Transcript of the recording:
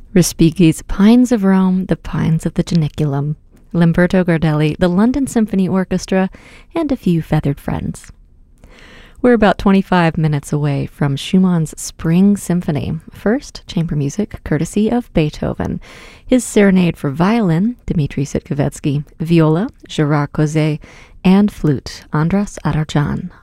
Respighi's Pines of Rome, The Pines of the Janiculum, Lamberto Gardelli, the London Symphony Orchestra, and a few feathered friends. We're about 25 minutes away from Schumann's Spring Symphony. First, chamber music, courtesy of Beethoven. His Serenade for violin, Dmitri Sitkovetsky, viola, Gerard Causet, and flute, Andras Adarjan.